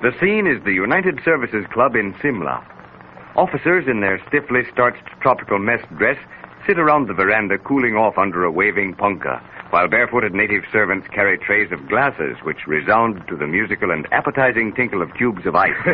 The scene is the United Services Club in Simla. Officers in their stiffly starched tropical mess dress sit around the veranda cooling off under a waving punkah, while barefooted native servants carry trays of glasses which resound to the musical and appetizing tinkle of cubes of ice.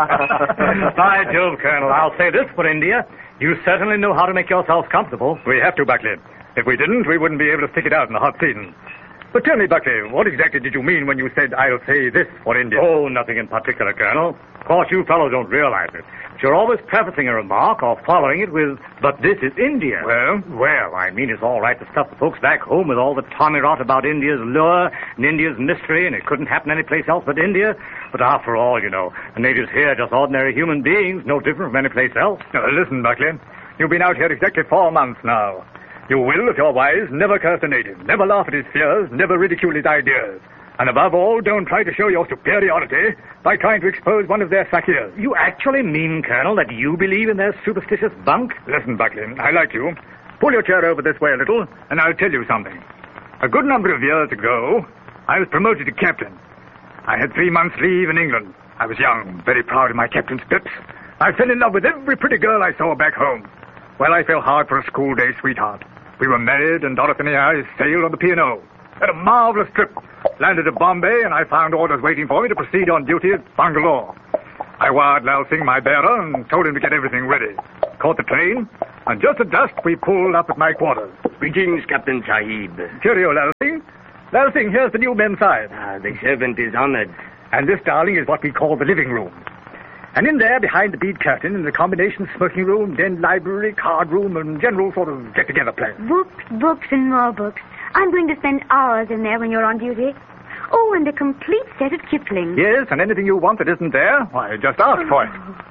By Jove, Colonel, I'll say this for India. You certainly know how to make yourselves comfortable. We have to, Buckley. If we didn't, we wouldn't be able to stick it out in the hot season. But tell me, Buckley, what exactly did you mean when you said, I'll say this for India? Oh, nothing in particular, Colonel. Of course, you fellows don't realize it. But you're always prefacing a remark or following it with, but this is India. Well? Well, I mean, it's all right to stuff the folks back home with all the tommy rot about India's lure and India's mystery, and it couldn't happen anyplace else but India. But after all, you know, the natives here are just ordinary human beings, no different from any place else. Now, listen, Buckley. You've been out here exactly 4 months now. You will, if you're wise, never curse a native, never laugh at his fears, never ridicule his ideas. And above all, don't try to show your superiority by trying to expose one of their fakirs. You actually mean, Colonel, that you believe in their superstitious bunk? Listen, Buckley, I like you. Pull your chair over this way a little, and I'll tell you something. A good number of years ago, I was promoted to captain. I had 3 months' leave in England. I was young, very proud of my captain's pips. I fell in love with every pretty girl I saw back home. Well, I fell hard for a school day sweetheart. We were married, and Dorothy and I sailed on the P&O. Had a marvelous trip. Landed at Bombay, and I found orders waiting for me to proceed on duty at Bangalore. I wired Lal Singh, my bearer, and told him to get everything ready. Caught the train, and just at dusk, we pulled up at my quarters. Greetings, Captain Sahib. Cheerio, Lal Singh. Lal Singh, here's the new Mem Sahib. The servant is honored. And this, darling, is what we call the living room. And in there, behind the bead curtain, in the combination smoking room, den library, card room, and general sort of get-together place. Books, and more books. I'm going to spend hours in there when you're on duty. Oh, and a complete set of Kipling. Yes, and anything you want that isn't there, why, just ask for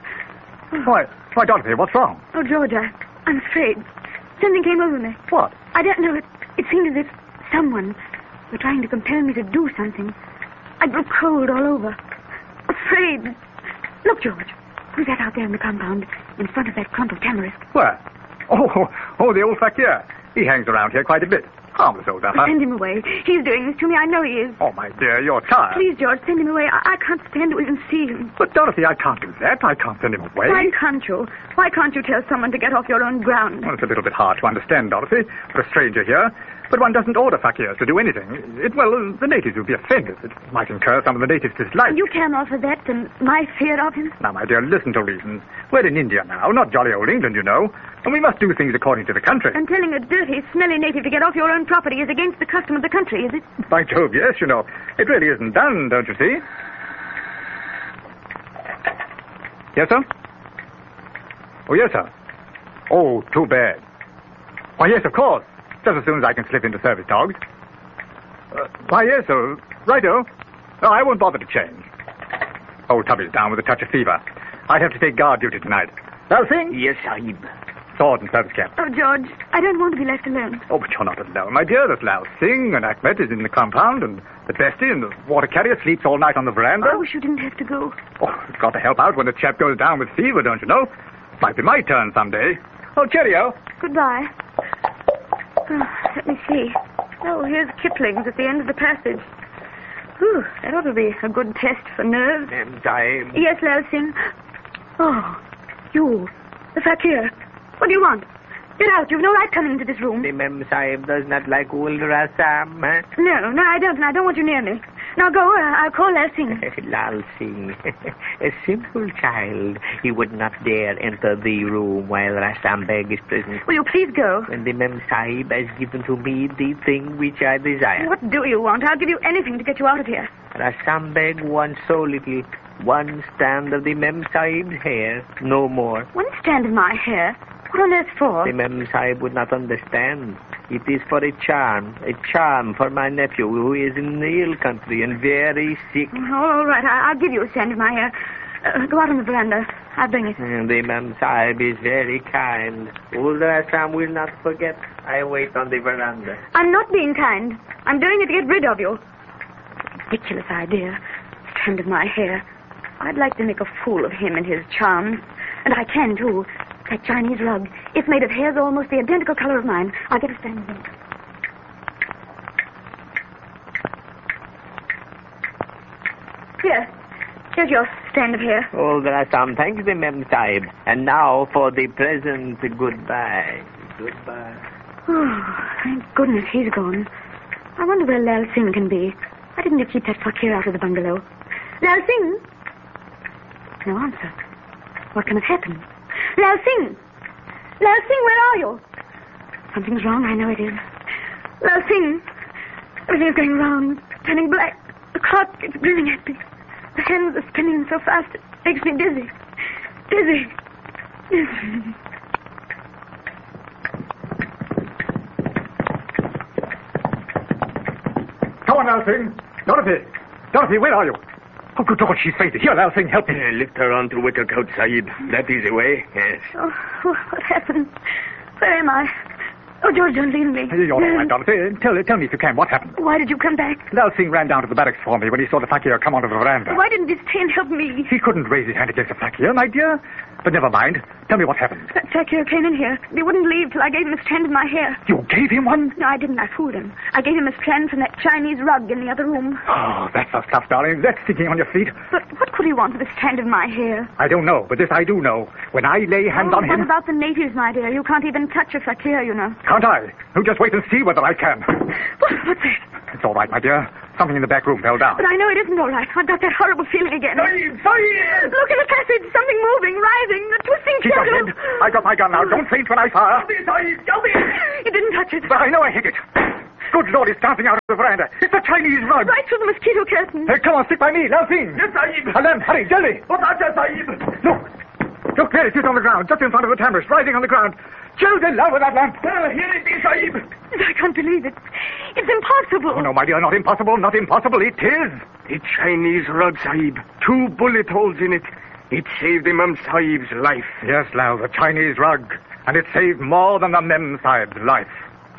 it. Why, Dorothy, what's wrong? Oh, George, I'm afraid. Something came over me. What? I don't know. It seemed as if someone were trying to compel me to do something. I grew cold all over. Afraid. Look, George. Who's that out there in the compound in front of that clump of tamarisk? Where? Oh, the old fakir. He hangs around here quite a bit. Harmless old duffer. Send him away. He's doing this to me. I know he is. Oh, my dear, you're tired. Please, George, send him away. I can't stand to even see him. But, Dorothy, I can't do that. I can't send him away. Why can't you? Why can't you tell someone to get off your own ground? Well, it's a little bit hard to understand, Dorothy, for a stranger here. But one doesn't order fakirs to do anything. The natives would be offended. It might incur some of the natives' dislike. You can't offer that and my fear of him? Now, my dear, listen to reason. We're in India now, not jolly old England, you know. And we must do things according to the country. And telling a dirty, smelly native to get off your own property is against the custom of the country, is it? By Jove, yes, you know. It really isn't done, don't you see? Yes, sir? Oh, yes, sir. Oh, too bad. Why, yes, of course. Just as soon as I can slip into service dogs. Why, yes, sir. Righto. No, I won't bother to change. Old Tubby's down with a touch of fever. I have to take guard duty tonight. Lal Singh? Yes, Sahib. Sword and service cap. Oh, George, I don't want to be left alone. Oh, but you're not alone, my dear. There's Lal Singh, and Ahmed is in the compound, and the Bestie and the water carrier sleeps all night on the veranda. I wish you didn't have to go. Oh, you've got to help out when a chap goes down with fever, don't you know? Might be my turn someday. Oh, cheerio. Goodbye. Oh, let me see. Oh, here's Kipling's at the end of the passage. Whew, that ought to be a good test for nerves. Mem Sahib. Yes, Lal Singh. Oh, you, the fakir. What do you want? Get out. You've no right coming into this room. The Mem Sahib does not like old Rasam, huh? No, I don't. And I don't want you near me. Now go, or I'll call Lal Singh. Lal Singh. A simple child. He would not dare enter the room while Rasam Beg is present. Will you please go? And the Mem Sahib has given to me the thing which I desire. What do you want? I'll give you anything to get you out of here. Rasam Beg wants so little. 1 strand of the Mem Sahib's hair, no more. 1 strand of my hair? What on earth for? The Mem Sahib would not understand. It is for a charm for my nephew who is in the ill country and very sick. All right, I'll give you a strand of my hair. Go out on the veranda. I'll bring it. The Mem Sahib is very kind. Old Assam will not forget. I wait on the veranda. I'm not being kind. I'm doing it to get rid of you. Ridiculous idea. Strand of my hair. I'd like to make a fool of him and his charms. And I can, too. That Chinese rug. It's made of hairs almost the identical color of mine. I'll get a strand of it. Here's your strand of hair. Oh, there are some. Thank you, Mem Sahib. And now for the present, goodbye. Goodbye. Oh, thank goodness he's gone. I wonder where Lal Singh can be. Why didn't you keep that fakir out of the bungalow? Lal Singh? No answer. What can have happened? Lal Singh! Lal Singh, where are you? Something's wrong, I know it is. Lal Singh! Everything's going wrong. Turning black. The clock is grinning at me. The hands are spinning so fast it makes me dizzy. Dizzy. Come on, Lal Singh. Dorothy. Dorothy, where are you? Oh, good God, she's fainted. Here, Lal Singh, help me. Lift her onto Wickercoat, Sahib. That is the way, yes. Oh, what happened? Where am I? Oh, George, don't leave me. You're all right, Dorothy. Tell me if you can. What happened? Why did you come back? Lal Singh ran down to the barracks for me when he saw the fakir come onto the veranda. Why didn't he stay and help me? He couldn't raise his hand against the fakir, my dear. But never mind. Tell me what happened. That fakir came in here. He wouldn't leave till I gave him a strand of my hair. You gave him one? No, I didn't. I fooled him. I gave him a strand from that Chinese rug in the other room. Oh, that's the stuff, darling. That's thinking on your feet. But what could he want with a strand of my hair? I don't know, but this I do know. When I lay hands on him... What about the natives, my dear? You can't even touch a fakir, you know. Can't I? You just wait and see whether I can. What's that? It's all right, my dear. Something in the back room fell down. But I know it isn't all right. I've got that horrible feeling again. Sahib! Look in the passage. Something moving, rising, a twisting Keep your shadow. head. I got my gun now. Don't faint when I fire. You didn't touch it. But I know I hit it. Good Lord, it's dancing out of the veranda. It's a Chinese rug. Right through the mosquito curtain. Hey, come on, stick by me. Lal Singh. Yes, Sahib. Alam, hurry, jaldi. Look. Look, there it is on the ground, just in front of the tambours, rising on the ground. Jaldi, love with that lamp. Here it is, Sahib. I can't believe it. It's impossible. Oh, no, my dear, not impossible, not impossible. It is. The Chinese rug, Sahib. 2 bullet holes in it. It saved Imam Sahib's life. Yes, Lal, the Chinese rug. And it saved more than the Mem Sahib's life.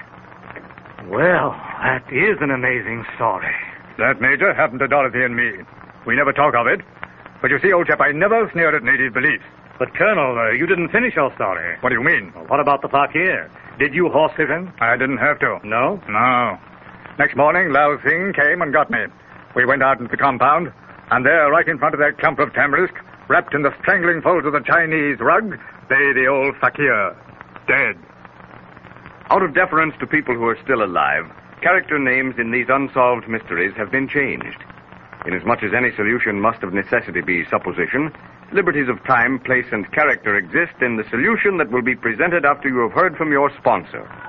Well, that is an amazing story. That, Major, happened to Dorothy and me. We never talk of it. But you see, old chap, I never sneer at native beliefs. But, Colonel, you didn't finish your story. What do you mean? Well, what about the fakir? Did you horsewhip him? I didn't have to. No? No. Next morning, Lal Singh came and got me. We went out into the compound, and there, right in front of that clump of tamarisk, wrapped in the strangling folds of the Chinese rug, lay the old fakir, dead. Out of deference to people who are still alive, character names in these unsolved mysteries have been changed. Inasmuch as any solution must of necessity be supposition, liberties of time, place, and character exist in the solution that will be presented after you have heard from your sponsor.